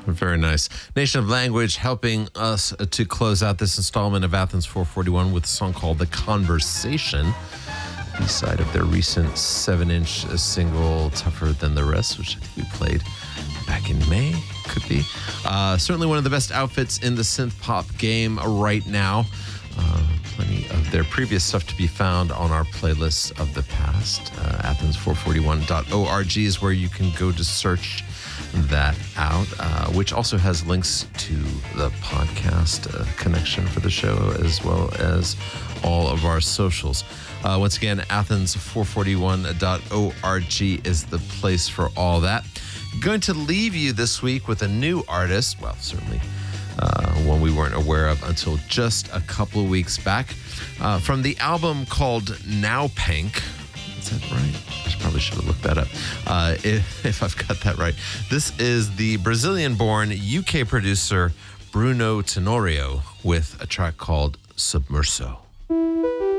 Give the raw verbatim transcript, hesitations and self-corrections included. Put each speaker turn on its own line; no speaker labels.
very nice. Nation of Language helping us to close out this installment of Athens four forty-one with a song called The Conversation, B-side of their recent seven-inch single, Tougher Than the Rest, which I think we played back in May, could be. Uh, certainly one of the best outfits in the synth pop game right now. Uh, plenty of their previous stuff to be found on our playlists of the past. Uh, Athens four forty-one dot org is where you can go to search that out, uh, which also has links to the podcast uh, connection for the show, as well as all of our socials. Uh, once again, Athens four forty-one dot org is the place for all that. Going to leave you this week with a new artist, well, certainly uh, one we weren't aware of until just a couple of weeks back, uh, from the album called Now Pank. Is that right? I probably should have looked that up, uh, if, if I've got that right. This is the Brazilian-born U K producer Bruno Tenorio with a track called Submerso.